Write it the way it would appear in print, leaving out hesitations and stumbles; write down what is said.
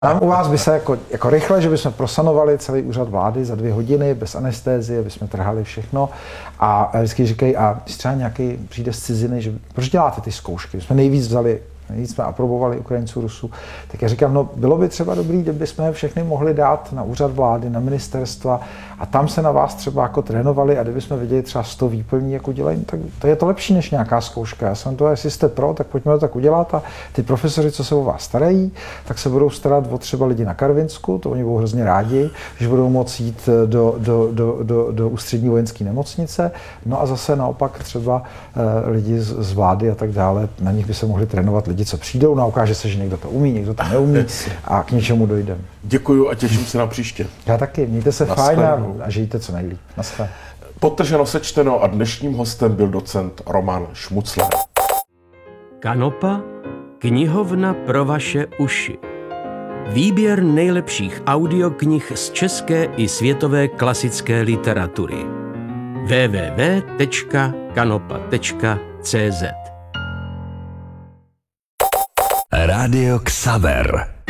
Tam u vás by se jako rychle, že bychom prosanovali celý úřad vlády za 2 hodiny, bez anestézie, bychom trhali všechno a vždycky říkají, a když třeba nějaký přijde z ciziny, že proč děláte ty zkoušky? My jsme nejvíc jsme aprobovali Ukrajinců, Rusů, tak já říkám, no bylo by třeba dobrý, kdyby jsme je všechny mohli dát na úřad vlády, na ministerstva a tam se na vás třeba jako trénovali a kdyby jsme viděli třeba 100 výplní, jako dělají, tak to je to lepší než nějaká zkouška. Já jsem to, jestli jste pro, tak pojďme to tak udělat a ty profesoři, co se o vás starají, tak se budou starat o třeba lidi na Karvinsku, to oni budou hrozně rádi, když budou moci jít do ústřední vojenské nemocnice, no a zase naopak třeba lidi z vlády a tak dále, na nich by se mohli trénovat lidi, co přijdou, no a ukáže se, že někdo to umí, někdo to neumí a k něčemu dojdeme. Děkuju a těším se na příště. Já taky, mějte se fajn a žijte co nejlíp. Naschle. Podtrženo sečteno a dnešním hostem byl docent Roman Šmucler. Kanopa, knihovna pro vaše uši. Výběr nejlepších audioknih z české i světové klasické literatury. www.kanopa.cz Rádio Xaver.